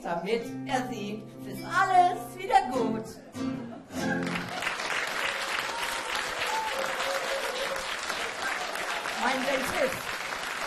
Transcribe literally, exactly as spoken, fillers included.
damit er siegt, ist alles wieder gut. Mein Welt ist